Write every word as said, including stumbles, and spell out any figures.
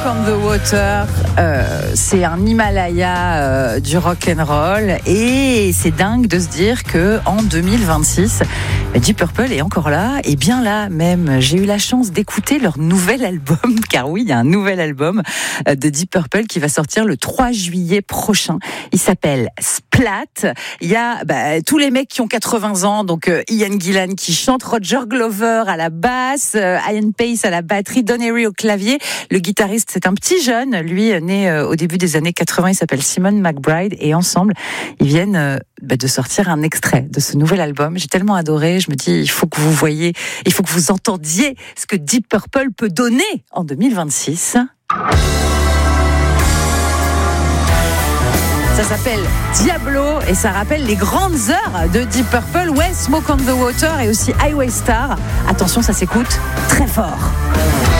On the Water, euh, c'est un Himalaya euh, du rock'n'roll et c'est dingue de se dire que en deux mille vingt-six, Deep Purple est encore là et bien là même. J'ai eu la chance d'écouter leur nouvel album, car oui, il y a un nouvel album de Deep Purple qui va sortir le trois juillet prochain. Il s'appelle Splat. Il y a bah, tous les mecs qui ont quatre-vingts ans, donc euh, Ian Gillan qui chante, Roger Glover à la basse, euh, Ian Pace à la batterie, Don Airey au clavier. Le guitariste, c'est un petit jeune, lui, né euh, au début des années quatre-vingts, il s'appelle Simon McBride, et ensemble, ils viennent euh, bah, de sortir un extrait de ce nouvel album. J'ai tellement adoré, je me dis, il faut que vous voyez, il faut que vous entendiez ce que Deep Purple peut donner en deux mille vingt-six. Ça s'appelle Diablo et ça rappelle les grandes heures de Deep Purple. Ouais, Smoke on the Water et aussi Highway Star. Attention, ça s'écoute très fort.